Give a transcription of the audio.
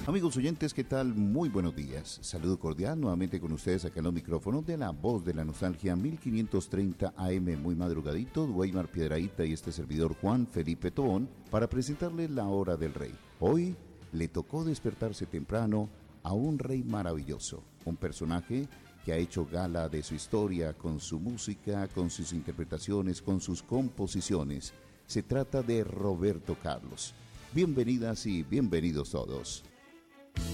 Amigos oyentes, ¿qué tal? Muy buenos días. Saludo cordial nuevamente con ustedes acá en los micrófonos de La Voz de la Nostalgia 1530 AM, muy madrugadito, Weimar Piedrahíta y este servidor Juan Felipe Tobón para presentarles la Hora del Rey. Hoy le tocó despertarse temprano a un rey maravilloso, un personaje que ha hecho gala de su historia con su música, con sus interpretaciones, con sus composiciones. Se trata de Roberto Carlos. Bienvenidas y bienvenidos todos.